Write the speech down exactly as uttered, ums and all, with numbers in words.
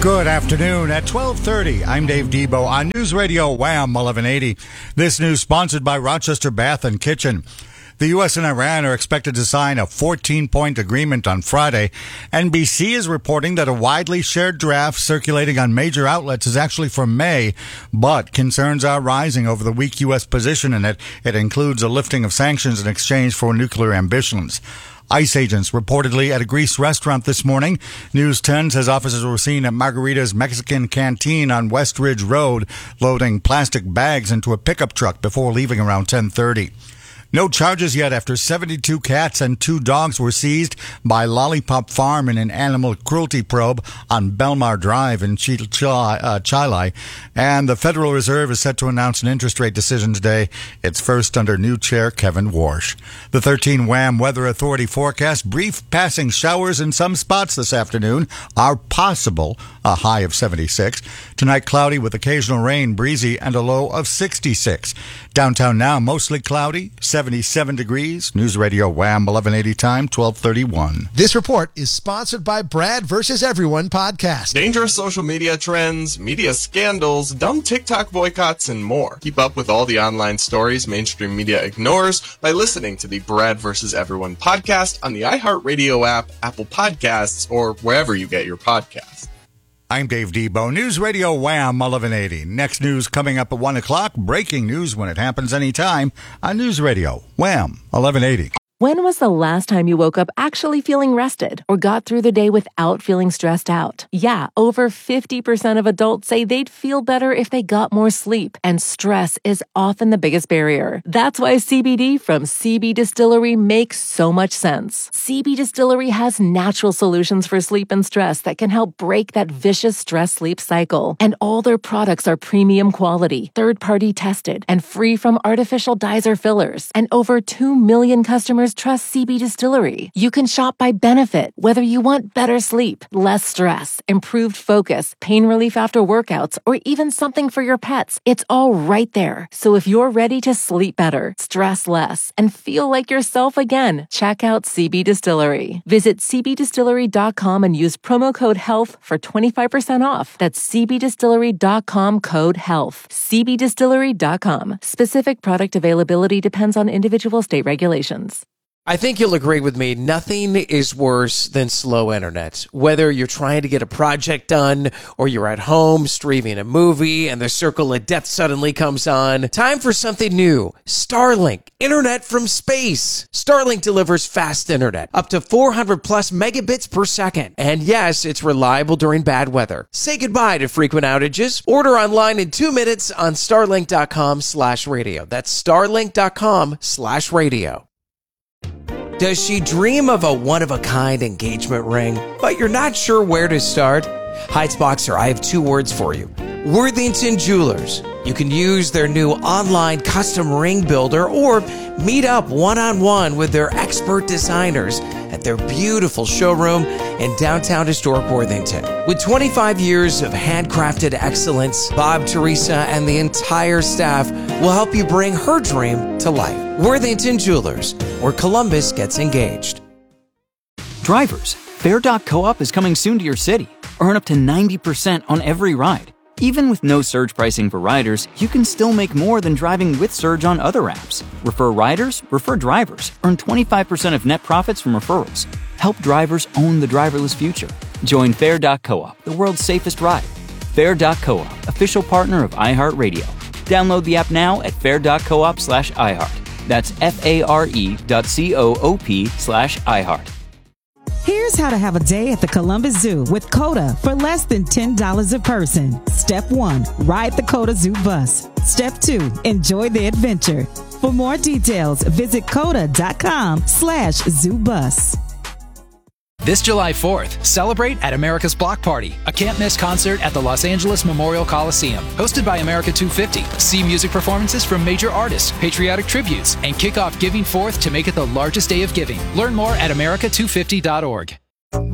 Good afternoon. At twelve thirty, I'm Dave Debo on News Radio Wham eleven eighty. This news sponsored by Rochester Bath and Kitchen. The U S and Iran are expected to sign a fourteen-point agreement on Friday. N B C is reporting that a widely shared draft circulating on major outlets is actually for May, but concerns are rising over the weak U S position in it. It includes a lifting of sanctions in exchange for nuclear ambitions. ICE agents reportedly at a Greece restaurant this morning. News ten says officers were seen at Margarita's Mexican Canteen on West Ridge Road, loading plastic bags into a pickup truck before leaving around ten thirty. No charges yet after seventy-two cats and two dogs were seized by Lollipop Farm in an animal cruelty probe on Belmar Drive in Chilai. And the Federal Reserve is set to announce an interest rate decision today. It's first under new chair Kevin Warsh. The thirteen Wham Weather Authority forecast brief passing showers in some spots this afternoon are possible, a high of seventy-six. Tonight cloudy with occasional rain, breezy, and a low of sixty-six. Downtown now mostly cloudy, seventy-seven degrees. News Radio Wham eleven eighty time, twelve thirty-one. This report is sponsored by Brad versus Everyone podcast. Dangerous social media trends, media scandals, dumb TikTok boycotts, and more. Keep up with all the online stories mainstream media ignores by listening to the Brad versus Everyone podcast on the iHeartRadio app, Apple Podcasts, or wherever you get your podcasts. I'm Dave Debo. News Radio Wham eleven eighty. Next news coming up at one o'clock. Breaking news when it happens anytime on News Radio Wham eleven eighty. When was the last time you woke up actually feeling rested or got through the day without feeling stressed out? Yeah, over fifty percent of adults say they'd feel better if they got more sleep, and stress is often the biggest barrier. That's why C B D from C B Distillery makes so much sense. C B Distillery has natural solutions for sleep and stress that can help break that vicious stress-sleep cycle. And all their products are premium quality, third-party tested, and free from artificial dyes or fillers. And over two million customers trust C B Distillery. You can shop by benefit, whether you want better sleep, less stress, improved focus, pain relief after workouts, or even something for your pets. It's all right there. So if you're ready to sleep better, stress less, and feel like yourself again, check out C B Distillery. Visit c b distillery dot com and use promo code HEALTH for twenty-five percent off. That's c b distillery dot com code HEALTH. c b distillery dot com. Specific product availability depends on individual state regulations. I think you'll agree with me, nothing is worse than slow internet. Whether you're trying to get a project done or you're at home streaming a movie and the circle of death suddenly comes on, time for something new. Starlink, internet from space. Starlink delivers fast internet, up to four hundred plus megabits per second. And yes, it's reliable during bad weather. Say goodbye to frequent outages. Order online in two minutes on starlink dot com slash radio. That's starlink dot com slash radio. Does she dream of a one-of-a-kind engagement ring, but you're not sure where to start? Heights Boxer, I have two words for you. Worthington Jewelers. You can use their new online custom ring builder or meet up one-on-one with their expert designers at their beautiful showroom in downtown historic Worthington. With twenty-five years of handcrafted excellence, Bob, Teresa, and the entire staff will help you bring her dream to life. Worthington Jewelers, where Columbus gets engaged. Drivers, Fare dot coop is coming soon to your city. Earn up to ninety percent on every ride. Even with no surge pricing for riders, you can still make more than driving with Surge on other apps. Refer riders, refer drivers. Earn twenty-five percent of net profits from referrals. Help drivers own the driverless future. Join Fare dot coop, the world's safest ride. Fare dot coop, official partner of iHeartRadio. Download the app now at fare dot coop slash iHeart. That's F-A-R-E dot C-O-O-P slash iHeart. Here's how to have a day at the Columbus Zoo with COTA for less than ten dollars a person. Step one, ride the COTA Zoo bus. Step two, enjoy the adventure. For more details, visit coda dot com slash zoo bus. This July fourth, celebrate at America's Block Party, a can't-miss concert at the Los Angeles Memorial Coliseum. Hosted by America two fifty. See music performances from major artists, patriotic tributes, and kick off Giving Forth to make it the largest day of giving. Learn more at america two fifty dot org.